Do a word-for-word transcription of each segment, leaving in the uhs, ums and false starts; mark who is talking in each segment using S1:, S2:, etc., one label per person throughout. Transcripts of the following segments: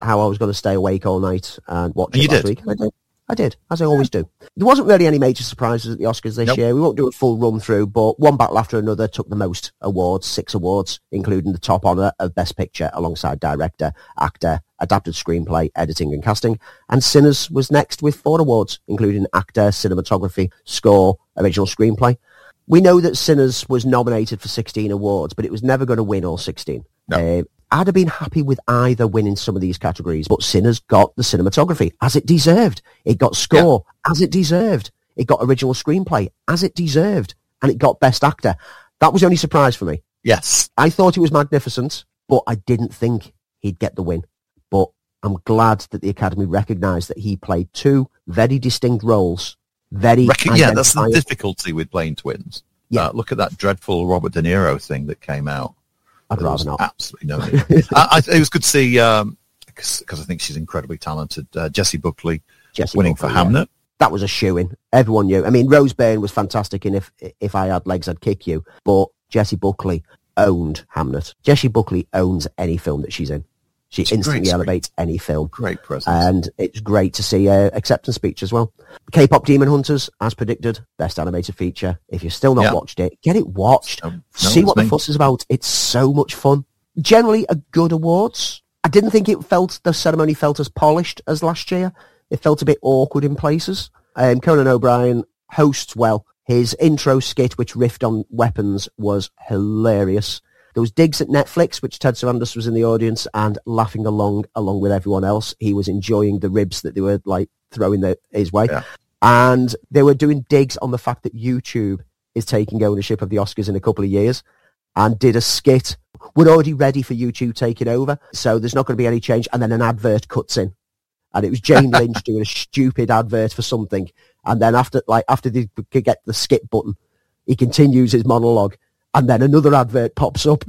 S1: how I was going to stay awake all night and watch
S2: and
S1: it
S2: you
S1: last
S2: did.
S1: week. And I did. I did, as I always do. There wasn't really any major surprises at the Oscars this
S2: Nope.
S1: year. We won't do a full run through, but one battle after another took the most awards, six awards, including the top honour of Best Picture alongside Director, Actor, Adapted Screenplay, Editing and Casting. And Sinners was next with four awards, including Actor, Cinematography, Score, Original Screenplay. We know that Sinners was nominated for sixteen awards, but it was never going to win all sixteen.
S2: No.
S1: Uh, I'd have been happy with either winning some of these categories, but Sinners got the cinematography, as it deserved. It got score, yeah. as it deserved. It got original screenplay, as it deserved. And it got Best Actor. That was the only surprise for me.
S2: Yes.
S1: I thought it was magnificent, but I didn't think he'd get the win. But I'm glad that the Academy recognised that he played two very distinct roles. Very
S2: Recon- Yeah, that's the difficulty with playing twins.
S1: Yeah.
S2: Uh, look at that dreadful Robert De Niro thing that came out.
S1: I'd rather not.
S2: Absolutely no. I, I, it was good to see, because um, I think she's incredibly talented, uh, Jessie Buckley
S1: Jessie
S2: winning
S1: Buckley,
S2: for Hamnet.
S1: Yeah. That was a shoo-in. Everyone knew. I mean, Rose Byrne was fantastic in If If I Had Legs, I'd Kick You, but Jessie Buckley owned Hamnet. Jessie Buckley owns any film that she's in. She
S2: It's
S1: instantly elevates any film.
S2: Great presence.
S1: And it's great to see her acceptance speech as well. K-pop Demon Hunters, as predicted, best animated feature. If you've still not
S2: yeah.
S1: watched it, get it watched.
S2: No, no,
S1: see what
S2: me.
S1: the fuss is about. It's so much fun. Generally, a good awards. I didn't think it felt, the ceremony felt as polished as last year. It felt a bit awkward in places. Um, Conan O'Brien hosts well. His intro skit, which riffed on weapons, was hilarious. There was digs at Netflix, which Ted Sarandos was in the audience and laughing along along with everyone else. He was enjoying the ribs that they were like throwing the, his way.
S2: Yeah.
S1: And they were doing digs on the fact that YouTube is taking ownership of the Oscars in a couple of years and did a skit. We're already ready for YouTube taking over, so there's not going to be any change. And then an advert cuts in. And it was Jane Lynch doing a stupid advert for something. And then after like after they could get the skip button, he continues his monologue. And then another advert pops up.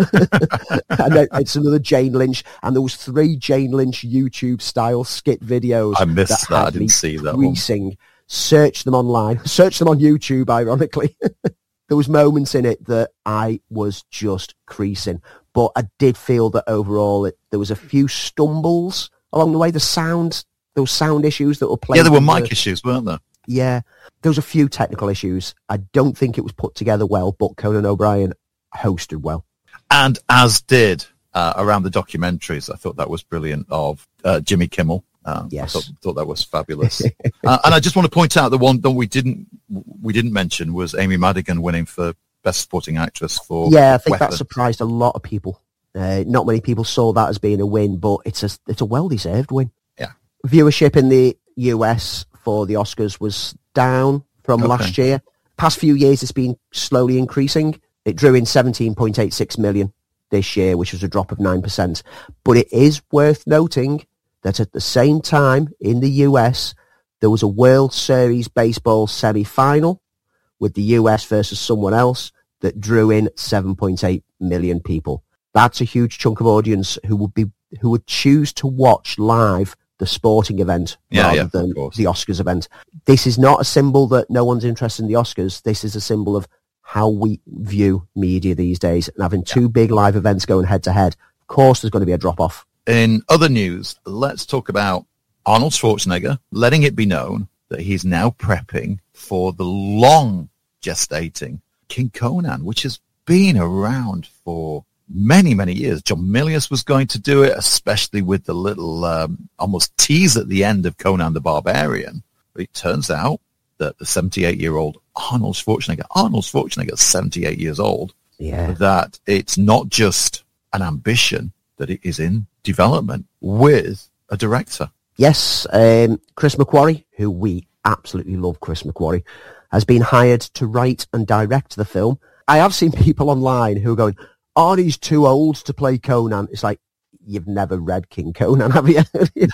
S1: And then it's another Jane Lynch. And there was three Jane Lynch YouTube-style skit videos.
S2: I missed that.
S1: that
S2: I didn't see that
S1: creasing.
S2: one.
S1: Search them online. Search them on YouTube, ironically. There was moments in it that I was just creasing. But I did feel that overall it, there was a few stumbles along the way. The sound, those sound issues that were playing.
S2: Yeah, there were mic the, issues, weren't there?
S1: Yeah. There was a few technical issues. I don't think it was put together well, but Conan O'Brien hosted well.
S2: And as did uh, around the documentaries, I thought that was brilliant of uh, Jimmy Kimmel. Uh,
S1: yes,
S2: I thought, thought that was fabulous. uh, and I just want to point out the one that we didn't we didn't mention was Amy Madigan winning for Best Supporting Actress for
S1: yeah. I think
S2: Weapon.
S1: that surprised a lot of people. Uh, not many people saw that as being a win, but it's a it's a well deserved win.
S2: Yeah.
S1: Viewership in the U S for the Oscars was down from
S2: okay.
S1: last year. Past few years, it's been slowly increasing. It drew in seventeen point eight six million this year, which was a drop of nine percent. But it is worth noting that at the same time in the U S, there was a World Series baseball semi-final with the U S versus someone else that drew in seven point eight million people. That's a huge chunk of audience who would be who would choose to watch live the sporting event
S2: yeah,
S1: rather
S2: yeah,
S1: than the Oscars event. This is not a symbol that no one's interested in the Oscars. This is a symbol of how we view media these days. And having two yeah. big live events going head-to-head, of course there's going to be a drop-off.
S2: In other news, let's talk about Arnold Schwarzenegger letting it be known that he's now prepping for the long gestating King Conan, which has been around for many, many years. John Milius was going to do it, especially with the little um, almost tease at the end of Conan the Barbarian. But it turns out that the seventy-eight-year-old Arnold Schwarzenegger, Arnold Schwarzenegger is seventy-eight years old,
S1: yeah.
S2: that it's not just an ambition, that it is in development with a director.
S1: Yes, um, Chris McQuarrie, who we absolutely love Chris McQuarrie, has been hired to write and direct the film. I have seen people online who are going, Arnie's too old to play Conan. It's like, you've never read King Conan, have you?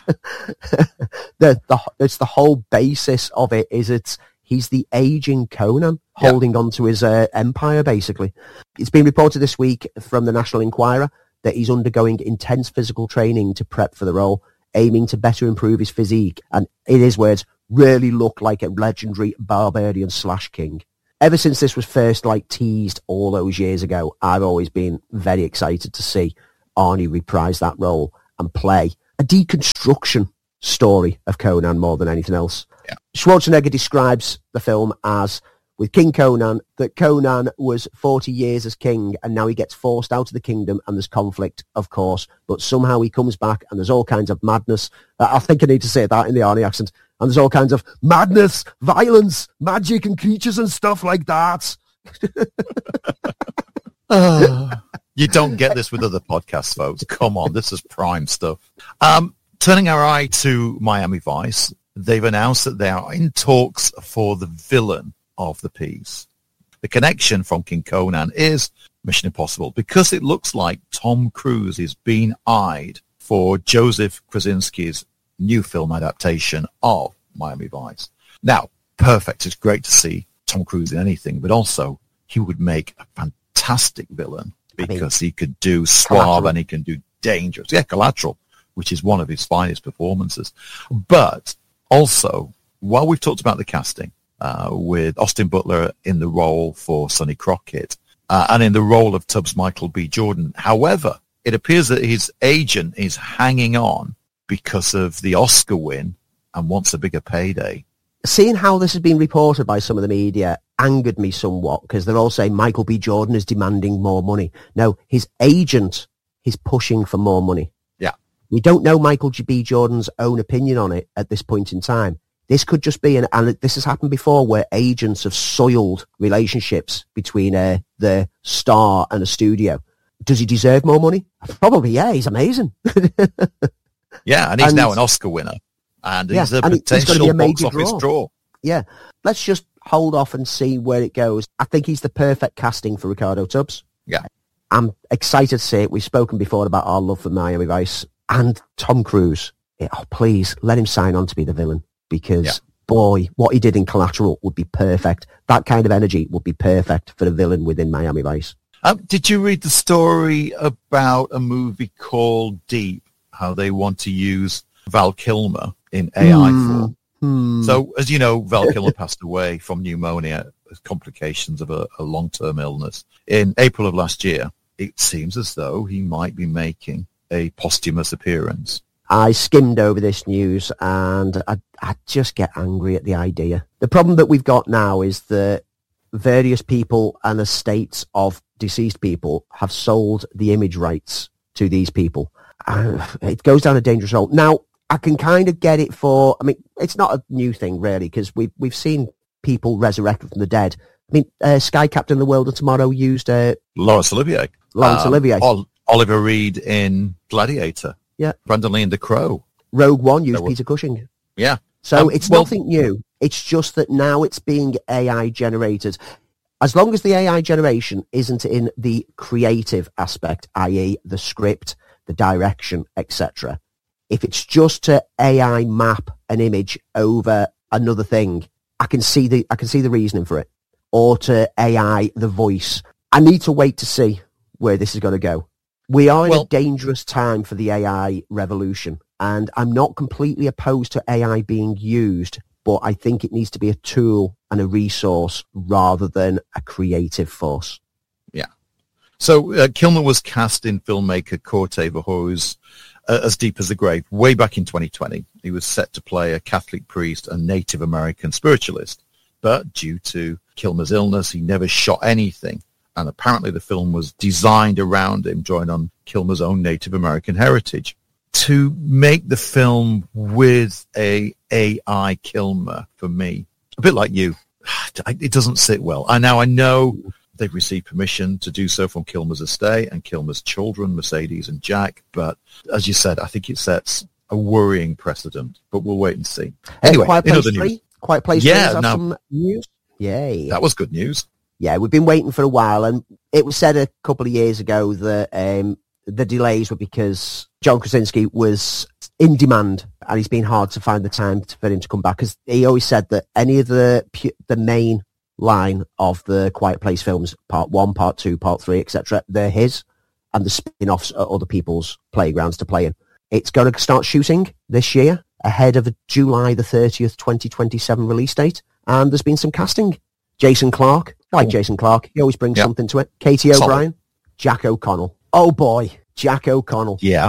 S1: the, the, it's the whole basis of it is it's he's the aging Conan holding yeah. on to his uh, empire, basically. It's been reported this week from the National Enquirer that he's undergoing intense physical training to prep for the role, aiming to better improve his physique and, in his words, really look like a legendary barbarian slash king. Ever since this was first like teased all those years ago, I've always been very excited to see Arnie reprise that role and play a deconstruction story of Conan more than anything else.
S2: Yeah.
S1: Schwarzenegger describes the film as, with King Conan, that Conan was forty years as king and now he gets forced out of the kingdom and there's conflict, of course, but somehow he comes back and there's all kinds of madness. I think I need to say that in the Arnie accent. And there's all kinds of madness, violence, magic and creatures and stuff like that.
S2: You don't get this with other podcasts, folks. Come on, this is prime stuff. Um, turning our eye to Miami Vice, they've announced that they are in talks for the villain of the piece. The connection from King Conan is Mission Impossible, because it looks like Tom Cruise is being eyed for Joseph Krasinski's new film adaptation of Miami Vice. Now, perfect. It's great to see Tom Cruise in anything, but also he would make a fantastic villain because I mean, he could do suave Collateral. And he can do dangerous. Yeah, Collateral, which is one of his finest performances. But also, while we've talked about the casting, uh, with Austin Butler in the role for Sonny Crockett uh, and in the role of Tubbs Michael B. Jordan, however, it appears that his agent is hanging on because of the Oscar win and wants a bigger payday.
S1: Seeing how this has been reported by some of the media angered me somewhat, because they're all saying Michael B. Jordan is demanding more money. No, his agent is pushing for more money.
S2: Yeah.
S1: We don't know Michael B. Jordan's own opinion on it at this point in time. This could just be, an, and this has happened before, where agents have soiled relationships between uh, the star and a studio. Does he deserve more money? Probably, yeah. He's amazing.
S2: Yeah, and he's and, now an Oscar winner. And he's yeah, a and potential a box office draw. draw.
S1: Yeah. Let's just hold off and see where it goes. I think he's the perfect casting for Ricardo Tubbs.
S2: Yeah.
S1: I'm excited to see it. We've spoken before about our love for Miami Vice. And Tom Cruise. Oh, please, let him sign on to be the villain. Because, yeah. boy, what he did in Collateral would be perfect. That kind of energy would be perfect for the villain within Miami Vice.
S2: Um, did you read the story about a movie called Deep? How they want to use Val Kilmer in A I mm. form. Mm. So, as you know, Val Kilmer passed away from pneumonia as complications of a, a long-term illness. In April of last year, it seems as though he might be making a posthumous appearance.
S1: I skimmed over this news and I, I just get angry at the idea. The problem that we've got now is that various people and estates of deceased people have sold the image rights to these people. Uh, it goes down a dangerous road. Now, I can kind of get it for, I mean, it's not a new thing, really, because we've, we've seen people resurrected from the dead. I mean, uh, Sky Captain of the World of Tomorrow used... Uh,
S2: Laurence Olivier.
S1: Laurence um, Olivier.
S2: Ol- Oliver Reed in Gladiator.
S1: Yeah.
S2: Brandon Lee in The Crow.
S1: Rogue One used Peter Cushing.
S2: Yeah.
S1: So
S2: um,
S1: it's
S2: well,
S1: nothing new. It's just that now it's being A I generated. As long as the A I generation isn't in the creative aspect, that is the script, the direction, et cetera. If it's just to A I map an image over another thing, I can see the I can see the reasoning for it. Or to A I the voice. I need to wait to see where this is going to go. We are in well, a dangerous time for the A I revolution, and I'm not completely opposed to A I being used, but I think it needs to be a tool and a resource rather than a creative force.
S2: Yeah. So uh, Kilmer was cast in filmmaker Corte Verhoeven's uh, As Deep as the Grave way back in twenty twenty. He was set to play a Catholic priest and Native American spiritualist, but due to Kilmer's illness, he never shot anything. And apparently the film was designed around him, drawing on Kilmer's own Native American heritage. To make the film with a AI Kilmer, for me, a bit like you, it doesn't sit well. I now I know they've received permission to do so from Kilmer's estate and Kilmer's children, Mercedes and Jack. But as you said, I think it sets a worrying precedent. But we'll wait and see. Anyway,
S1: uh, Quiet Place three? Quiet Place
S2: yeah,
S1: three has
S2: now,
S1: some news? Yay.
S2: That was good news.
S1: Yeah, we've been waiting for a while, and it was said a couple of years ago that um, the delays were because John Krasinski was in demand, and he's been hard to find the time to, for him to come back, because he always said that any of the the main line of the Quiet Place films, part one, part two, part three, et cetera, they're his, and the spin-offs are other people's playgrounds to play in. It's going to start shooting this year, ahead of a July the thirtieth, twenty twenty-seven release date, and there's been some casting. Jason Clarke, I like Jason Clarke. He always brings yep. something to it. Katie O'Brien, Solid. Jack O'Connell. Oh boy, Jack O'Connell.
S2: Yeah.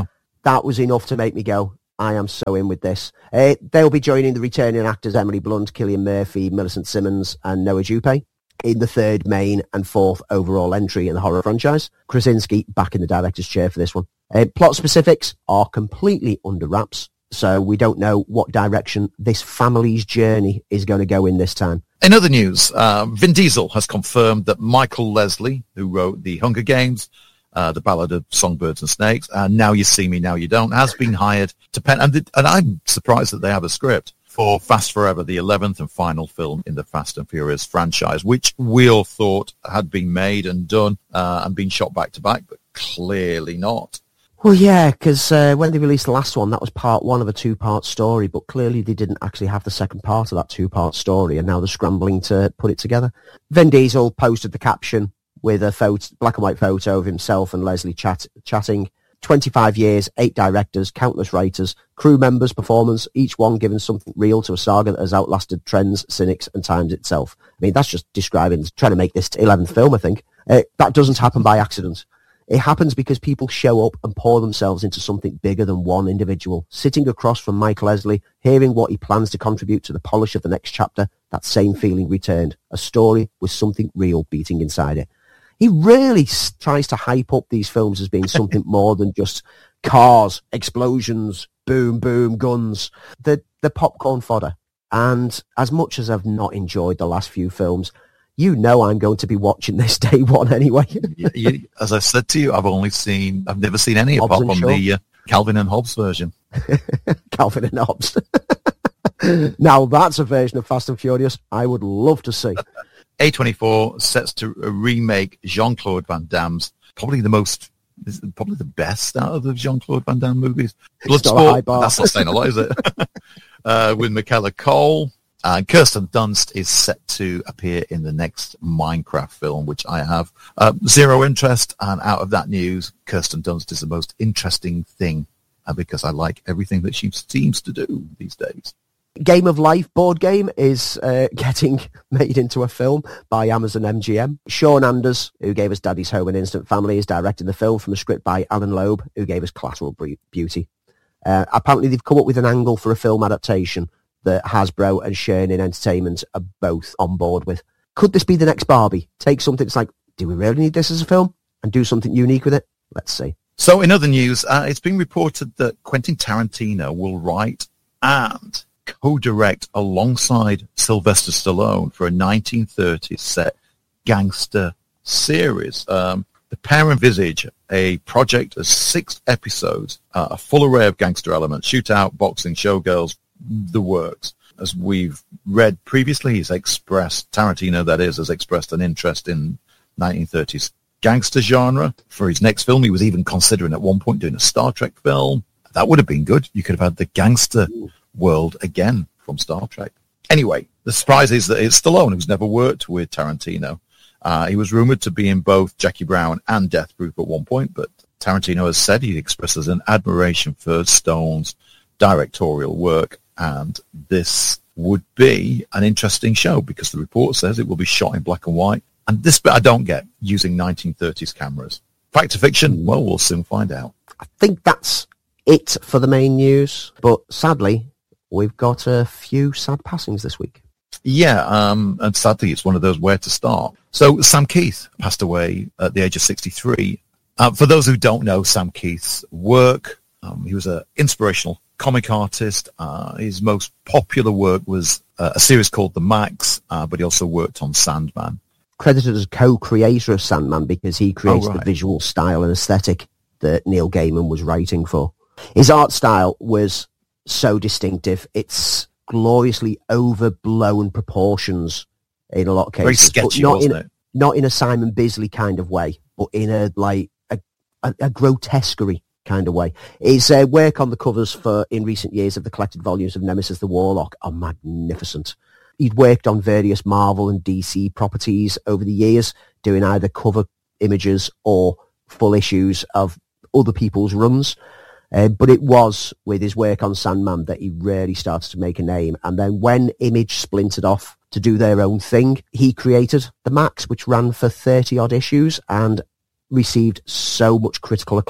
S1: that was enough to make me go, I am so in with this. Uh, they'll be joining the returning actors Emily Blunt, Cillian Murphy, Millicent Simmons and Noah Jupe in the third main and fourth overall entry in the horror franchise. Krasinski back in the director's chair for this one. Uh, plot specifics are completely under wraps, so we don't know what direction this family's journey is going to go in this time.
S2: In other news, uh, Vin Diesel has confirmed that Michael Leslie, who wrote The Hunger Games, uh, The Ballad of Songbirds and Snakes, and Now You See Me, Now You Don't, has been hired to pen, and, the, and I'm surprised that they have a script for Fast Forever, the eleventh and final film in the Fast and Furious franchise, which we all thought had been made and done uh, and been shot back to back, but clearly not.
S1: Well, yeah, because uh, when they released the last one, that was part one of a two-part story, but clearly they didn't actually have the second part of that two-part story, and now they're scrambling to put it together. Vin Diesel posted the caption with a photo, black and white photo of himself and Leslie chat, chatting. twenty-five years, eight directors, countless writers, crew members, performers, each one given something real to a saga that has outlasted trends, cynics, and times itself. I mean, that's just describing, trying to make this eleventh film, I think. Uh, that doesn't happen by accident. It happens because people show up and pour themselves into something bigger than one individual. Sitting across from Mike Leslie, hearing what he plans to contribute to the polish of the next chapter, that same feeling returned. A story with something real beating inside it. He really s- tries to hype up these films as being something more than just cars, explosions, boom, boom, guns. The the popcorn fodder. And as much as I've not enjoyed the last few films, you know I'm going to be watching this day one anyway.
S2: you, you, as I said to you, I've only seen, I've never seen any
S1: Hobbs
S2: apart from
S1: Shaw.
S2: the uh, Calvin and Hobbes version.
S1: Calvin and Hobbes. Now that's a version of Fast and Furious I would love to see.
S2: A twenty-four sets to remake Jean-Claude Van Damme's, probably the most, probably the best out of the Jean-Claude Van Damme movies. Bloodsport, that's not saying a lot, is it? uh, with Michaela Cole. And Kirsten Dunst is set to appear in the next Minecraft film, which I have uh, zero interest. And out of that news, Kirsten Dunst is the most interesting thing uh, because I like everything that she seems to do these days.
S1: Game of Life board game is uh, getting made into a film by Amazon M G M. Sean Anders, who gave us Daddy's Home and Instant Family, is directing the film from a script by Alan Loeb, who gave us Collateral Beauty. Uh, apparently they've come up with an angle for a film adaptation that Hasbro and Chernin Entertainment are both on board with. Could this be the next Barbie? Take something that's like, do we really need this as a film? And do something unique with it? Let's see.
S2: So in other news, uh, it's been reported that Quentin Tarantino will write and co-direct alongside Sylvester Stallone for a nineteen thirties set gangster series. Um, the pair envisage a project of six episodes, uh, a full array of gangster elements, shootout, boxing, showgirls, the works. As we've read previously, he's expressed, Tarantino that is, has expressed an interest in nineteen thirties gangster genre. For his next film, he was even considering at one point doing a Star Trek film. That would have been good. You could have had the gangster world again from Star Trek. Anyway, the surprise is that it's Stallone, who's never worked with Tarantino. Uh, he was rumored to be in both Jackie Brown and Death Proof at one point, but Tarantino has said he expresses an admiration for Stone's directorial work, and this would be an interesting show because the report says it will be shot in black and white. And this bit I don't get, using nineteen thirties cameras. Fact or fiction? Well, we'll soon find out.
S1: I think that's it for the main news, but sadly, we've got a few sad passings this week.
S2: Yeah, um, and sadly, it's one of those where to start. So Sam Keith passed away at the age of sixty-three. Uh, for those who don't know Sam Keith's work, um, he was an inspirational comic artist. Uh, his most popular work was uh, a series called The Max, uh, but he also worked on Sandman.
S1: Credited as co-creator of Sandman because he created
S2: Oh, right.
S1: the visual style and aesthetic that Neil Gaiman was writing for. His art style was so distinctive. It's gloriously overblown proportions in a lot of cases.
S2: Very sketchy,
S1: but not
S2: wasn't
S1: in,
S2: it?
S1: Not in a Simon Bisley kind of way, but in a like a, a, a grotesquerie kind of way. His uh, work on the covers for in recent years of the collected volumes of Nemesis the Warlock are magnificent. He'd worked on various Marvel and D C properties over the years, doing either cover images or full issues of other people's runs. Uh, but it was with his work on Sandman that he really started to make a name. And then when Image splintered off to do their own thing, he created The Max, which ran for thirty-odd issues and received so much critical acclaim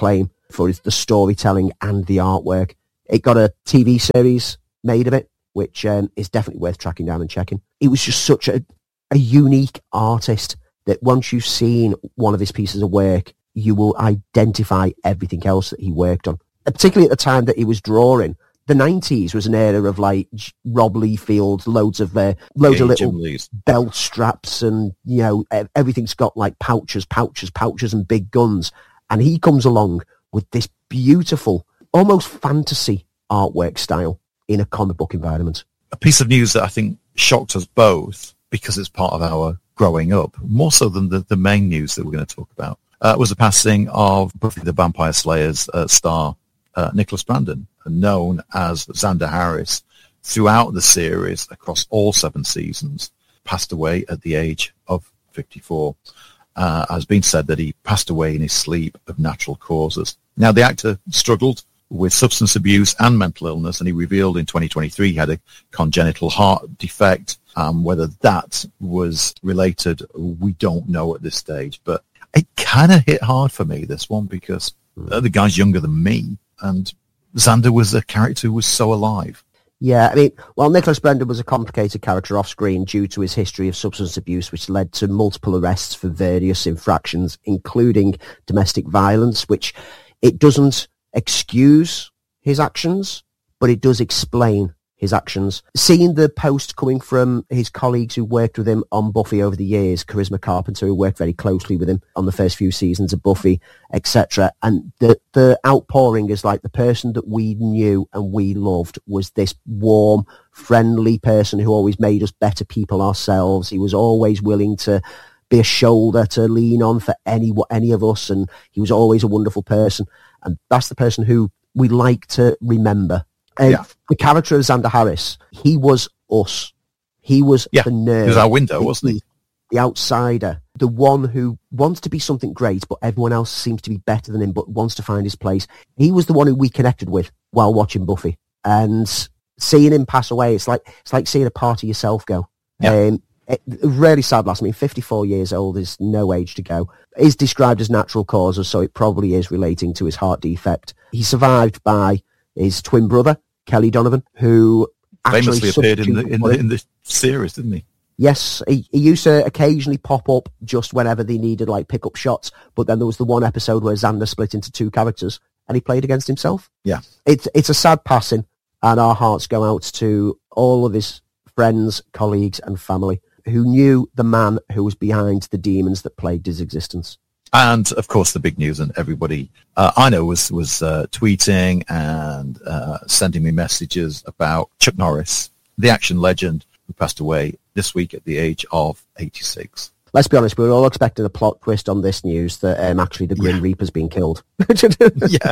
S1: for the storytelling and the artwork. It got a T V series made of it, which um, is definitely worth tracking down and checking. He was just such a, a unique artist that once you've seen one of his pieces of work, you will identify everything else that he worked on. Particularly at the time that he was drawing, the nineties was an era of like Rob Liefeld, loads of uh, loads
S2: yeah,
S1: of little
S2: Lees.
S1: belt straps, and you know everything's got like pouches, pouches, pouches, and big guns. And he comes along with this beautiful, almost fantasy artwork style in a comic book environment.
S2: A piece of news that I think shocked us both because it's part of our growing up, more so than the, the main news that we're going to talk about, uh, was the passing of Buffy the Vampire Slayer's uh, star, uh, Nicholas Brandon, known as Xander Harris throughout the series across all seven seasons, passed away at the age of fifty-four. Uh, has been said that he passed away in his sleep of natural causes. Now, the actor struggled with substance abuse and mental illness, and he revealed in twenty twenty-three he had a congenital heart defect. Um, whether that was related, we don't know at this stage. But it kind of hit hard for me, this one, because uh, the guy's younger than me, and Xander was a character who was so alive.
S1: Yeah, I mean, well, Nicholas Brandon was a complicated character off-screen due to his history of substance abuse, which led to multiple arrests for various infractions, including domestic violence, which it doesn't excuse his actions, but it does explain his actions. Seeing the post coming from his colleagues who worked with him on Buffy over the years, Charisma Carpenter, who worked very closely with him on the first few seasons of Buffy, et cetera, and the the outpouring is like the person that we knew and we loved was this warm, friendly person who always made us better people ourselves. He was always willing to be a shoulder to lean on for any any of us, and he was always a wonderful person. And that's the person who we like to remember. And
S2: yeah.
S1: The character of Xander Harris, he was us. He was
S2: yeah.
S1: the nerd.
S2: He was our window, wasn't he?
S1: The outsider. The one who wants to be something great, but everyone else seems to be better than him, but wants to find his place. He was the one who we connected with while watching Buffy. And seeing him pass away, it's like it's like seeing a part of yourself go.
S2: Yeah.
S1: Um, it, really sad loss. I mean, fifty-four years old is no age to go. He's described as natural causes, so it probably is relating to his heart defect. He's survived by his twin brother, Kelly Donovan, who
S2: famously appeared in the, in the in the series, didn't he?
S1: Yes, he, he used to occasionally pop up just whenever they needed like pick up shots. But then there was the one episode where Xander split into two characters and he played against himself.
S2: Yeah,
S1: it's it's a sad passing, and our hearts go out to all of his friends, colleagues, and family who knew the man who was behind the demons that plagued his existence.
S2: And, of course, the big news, and everybody uh, I know was, was uh, tweeting and uh, sending me messages about Chuck Norris, the action legend who passed away this week at the age of eighty-six.
S1: Let's be honest, we were all expecting a plot twist on this news that um, actually the Grim yeah. Reaper's been killed.
S2: yeah.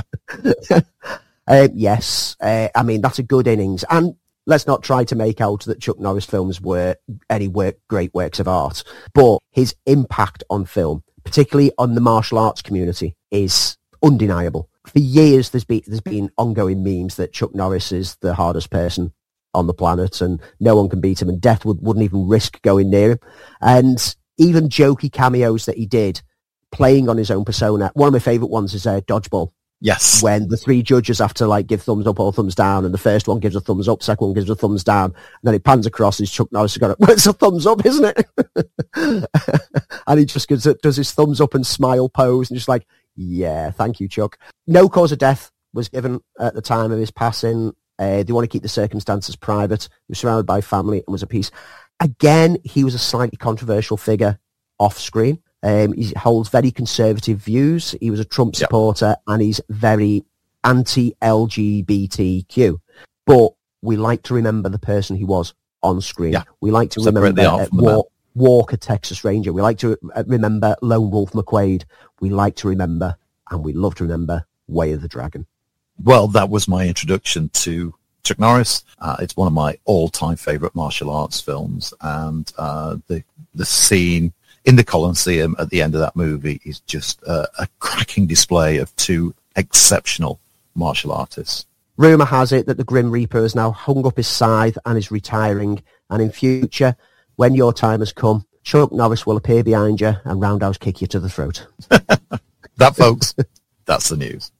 S1: uh, yes, uh, I mean, that's a good innings. And let's not try to make out that Chuck Norris films were any work, great works of art, but his impact on film, particularly on the martial arts community, is undeniable. For years, there's been there's been ongoing memes that Chuck Norris is the hardest person on the planet and no one can beat him, and death would, wouldn't even risk going near him. And even jokey cameos that he did, playing on his own persona. One of my favourite ones is uh, Dodgeball.
S2: Yes.
S1: When the three judges have to like give thumbs up or thumbs down, and the first one gives a thumbs up, second one gives a thumbs down, and then it pans across and Chuck Norris has got it. Well, it's a thumbs up, isn't it? And he just gives it, does his thumbs up and smile pose, and just like, yeah, thank you, Chuck. No cause of death was given at the time of his passing. Uh, they want to keep the circumstances private. He was surrounded by family and was at peace. Again, he was a slightly controversial figure off screen. Um, he holds very conservative views. He was a Trump supporter, yep. and he's very anti-L G B T Q. But we like to remember the person he was on screen. Yeah. We like to Separate remember uh, War- Walker, Texas Ranger. We like to uh, remember Lone Wolf McQuaid. We like to remember, and we love to remember, Way of the Dragon.
S2: Well, that was my introduction to Chuck Norris. Uh, it's one of my all-time favourite martial arts films, and uh, the the scene in the Colosseum at the end of that movie is just uh, a cracking display of two exceptional martial artists.
S1: Rumour has it that the Grim Reaper has now hung up his scythe and is retiring, and in future, when your time has come, Chuck Norris will appear behind you and roundhouse kick you to the throat.
S2: That, folks, that's the news.